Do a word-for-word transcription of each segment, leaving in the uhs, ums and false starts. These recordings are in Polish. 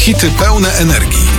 Hity pełne energii.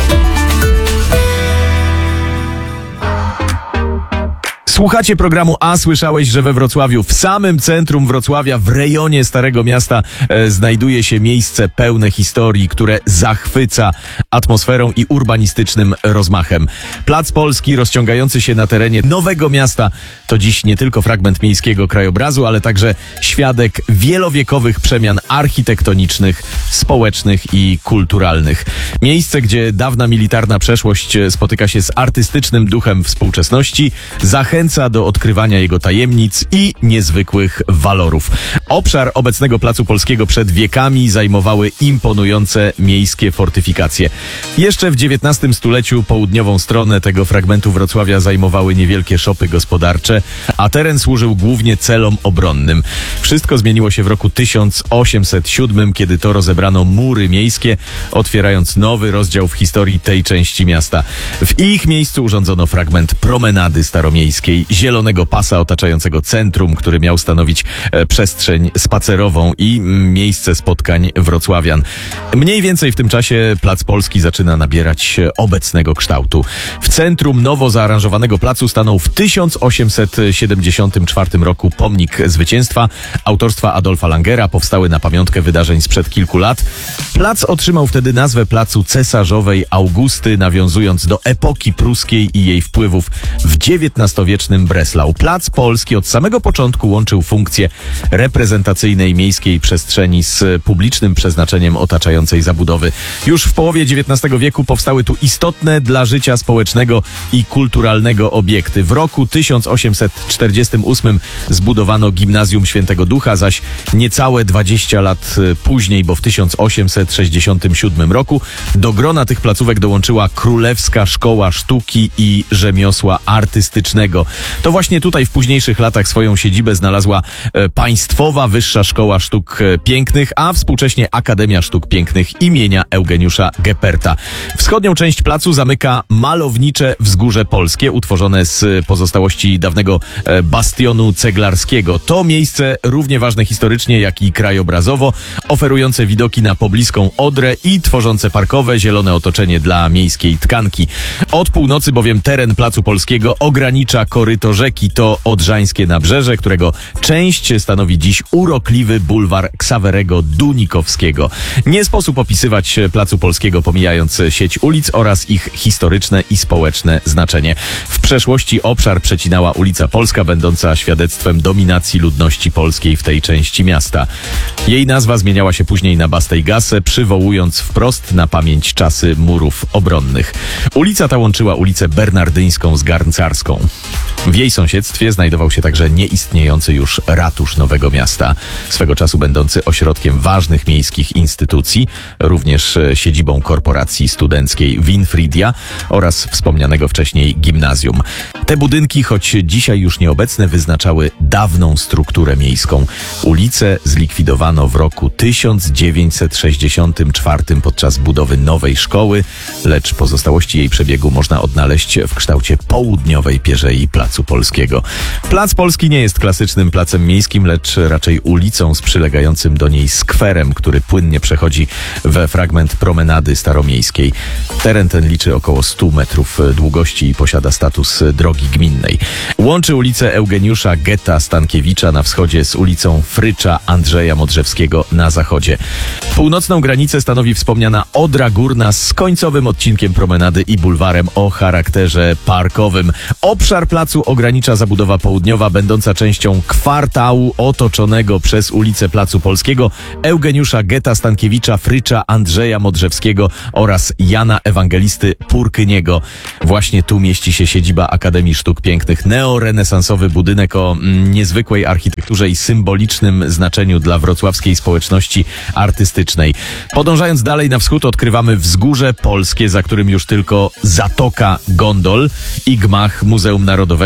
Słuchacie programu A słyszałeś, że we Wrocławiu, w samym centrum Wrocławia, w rejonie Starego Miasta e, znajduje się miejsce pełne historii, które zachwyca atmosferą i urbanistycznym rozmachem. Plac Polski rozciągający się na terenie Nowego Miasta to dziś nie tylko fragment miejskiego krajobrazu, ale także świadek wielowiekowych przemian architektonicznych, społecznych i kulturalnych. Miejsce, gdzie dawna militarna przeszłość spotyka się z artystycznym duchem współczesności, zachęca do odkrywania jego tajemnic i niezwykłych walorów. Obszar obecnego Placu Polskiego przed wiekami zajmowały imponujące miejskie fortyfikacje. Jeszcze w dziewiętnastym stuleciu południową stronę tego fragmentu Wrocławia zajmowały niewielkie szopy gospodarcze, a teren służył głównie celom obronnym. Wszystko zmieniło się w roku tysiąc osiemset siódmym, kiedy to rozebrano mury miejskie, otwierając nowy rozdział w historii tej części miasta. W ich miejscu urządzono fragment promenady staromiejskiej, zielonego pasa otaczającego centrum, który miał stanowić e, przestrzeń spacerową i miejsce spotkań wrocławian. Mniej więcej w tym czasie Plac Polski zaczyna nabierać obecnego kształtu. W centrum nowo zaaranżowanego placu stanął w tysiąc osiemset siedemdziesiątym czwartym roku pomnik zwycięstwa autorstwa Adolfa Langera, powstały na pamiątkę wydarzeń sprzed kilku lat. Plac otrzymał wtedy nazwę Placu Cesarzowej Augusty, nawiązując do epoki pruskiej i jej wpływów w dziewiętnastowiecznym Breslau. Plac Polski od samego początku łączył funkcję reprezentacyjnej miejskiej przestrzeni z publicznym przeznaczeniem otaczającej zabudowy. Już w połowie dziewiętnastego wieku powstały tu istotne dla życia społecznego i kulturalnego obiekty. W roku tysiąc osiemset czterdziestym ósmym zbudowano Gimnazjum Świętego Ducha, zaś niecałe dwadzieścia lat później, bo w tysiąc osiemset sześćdziesiątym siódmym roku, do grona tych placówek dołączyła Królewska Szkoła Sztuki i Rzemiosła Artystycznego. To właśnie tutaj w późniejszych latach swoją siedzibę znalazła e, Państwowa Wyższa Szkoła Sztuk Pięknych, a współcześnie Akademia Sztuk Pięknych imienia Eugeniusza Geperta. Wschodnią część placu zamyka malownicze Wzgórze Polskie, utworzone z pozostałości dawnego e, bastionu ceglarskiego. To miejsce równie ważne historycznie, jak i krajobrazowo, oferujące widoki na pobliską Odrę i tworzące parkowe, zielone otoczenie dla miejskiej tkanki. Od północy bowiem teren Placu Polskiego ogranicza koryto rzeki, to Odrzańskie Nabrzeże, którego część stanowi dziś urokliwy bulwar Ksawerego Dunikowskiego. Nie sposób opisywać Placu Polskiego, pomijając sieć ulic oraz ich historyczne i społeczne znaczenie. W przeszłości obszar przecinała ulica Polska, będąca świadectwem dominacji ludności polskiej w tej części miasta. Jej nazwa zmieniała się później na Bastejgasse, przywołując wprost na pamięć czasy murów obronnych. Ulica ta łączyła ulicę Bernardyńską z Garncarską. W jej sąsiedztwie znajdował się także nieistniejący już ratusz Nowego Miasta, swego czasu będący ośrodkiem ważnych miejskich instytucji, również siedzibą korporacji studenckiej Winfridia oraz wspomnianego wcześniej gimnazjum. Te budynki, choć dzisiaj już nieobecne, wyznaczały dawną strukturę miejską. Ulicę zlikwidowano w roku tysiąc dziewięćset sześćdziesiątym czwartym podczas budowy nowej szkoły, lecz pozostałości jej przebiegu można odnaleźć w kształcie południowej pierzei Placu Polskiego. Plac Polski nie jest klasycznym placem miejskim, lecz raczej ulicą z przylegającym do niej skwerem, który płynnie przechodzi we fragment promenady staromiejskiej. Teren ten liczy około stu metrów długości i posiada status drogi gminnej. Łączy ulicę Eugeniusza Getta Stankiewicza na wschodzie z ulicą Frycza Andrzeja Modrzewskiego na zachodzie. Północną granicę stanowi wspomniana Odra Górna z końcowym odcinkiem promenady i bulwarem o charakterze parkowym. Obszar placu ogranicza zabudowa południowa, będąca częścią kwartału otoczonego przez ulicę Placu Polskiego, Eugeniusza Getta Stankiewicza, Frycza Andrzeja Modrzewskiego oraz Jana Ewangelisty Purkyniego. Właśnie tu mieści się siedziba Akademii Sztuk Pięknych, neorenesansowy budynek o mm, niezwykłej architekturze i symbolicznym znaczeniu dla wrocławskiej społeczności artystycznej. Podążając dalej na wschód odkrywamy Wzgórze Polskie, za którym już tylko zatoka gondol i gmach Muzeum Narodowego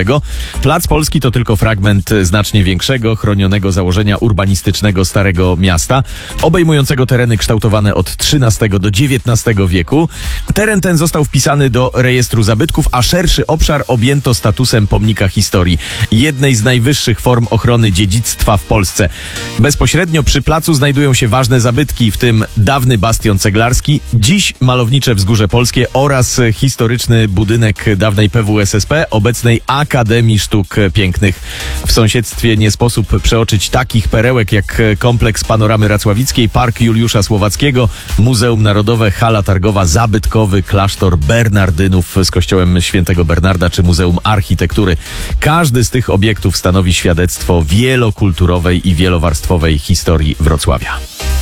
Narodowego. Plac Polski to tylko fragment znacznie większego, chronionego założenia urbanistycznego Starego Miasta, obejmującego tereny kształtowane od trzynastego do dziewiętnastego wieku. Teren ten został wpisany do rejestru zabytków, a szerszy obszar objęto statusem pomnika historii, jednej z najwyższych form ochrony dziedzictwa w Polsce. Bezpośrednio przy placu znajdują się ważne zabytki, w tym dawny bastion ceglarski, dziś malownicze Wzgórze Polskie oraz historyczny budynek dawnej P W S S P, obecnej Akademii Sztuk Pięknych. W sąsiedztwie nie sposób przeoczyć takich perełek jak kompleks Panoramy Racławickiej, Park Juliusza Słowackiego, Muzeum Narodowe, hala targowa, zabytkowy klasztor Bernardynów z kościołem świętego Bernarda czy Muzeum Architektury. Każdy z tych obiektów stanowi świadectwo wielokulturowej i wielowarstwowej historii Wrocławia.